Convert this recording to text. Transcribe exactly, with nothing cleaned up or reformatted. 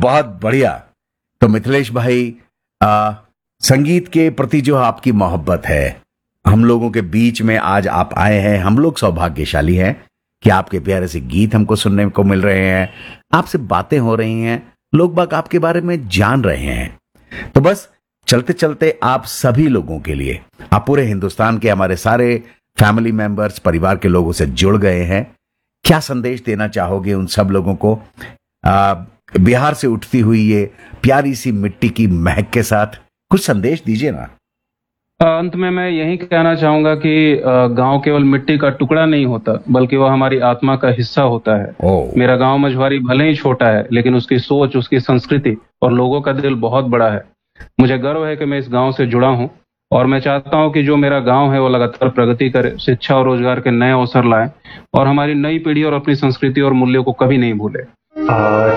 बहुत बढ़िया। तो मिथिलेश भाई, आ, संगीत के प्रति जो आपकी मोहब्बत है, हम लोगों के बीच में आज आप आए हैं, हम लोग सौभाग्यशाली हैं कि आपके प्यारे से गीत हमको सुनने को मिल रहे हैं, आपसे बातें हो रही हैं, लोग बाग आपके बारे में जान रहे हैं। तो बस चलते चलते आप सभी लोगों के लिए, आप पूरे हिंदुस्तान के हमारे सारे फैमिली मेंबर्स, परिवार के लोगों से जुड़ गए हैं, क्या संदेश देना चाहोगे उन सब लोगों को? आ, बिहार से उठती हुई ये प्यारी सी मिट्टी की महक के साथ कुछ संदेश दीजिए ना। अंत में मैं यही कहना चाहूंगा कि गांव केवल मिट्टी का टुकड़ा नहीं होता, बल्कि वह हमारी आत्मा का हिस्सा होता है। ओ। मेरा गांव मझवारी भले ही छोटा है, लेकिन उसकी सोच, उसकी संस्कृति और लोगों का दिल बहुत बड़ा है। मुझे गर्व है कि मैं इस गांव से जुड़ा हूं और मैं चाहता हूं कि जो मेरा गांव है वो लगातार प्रगति करे, शिक्षा और रोजगार के नए अवसर लाए और हमारी नई पीढ़ी और अपनी संस्कृति और मूल्यों को कभी नहीं भूले।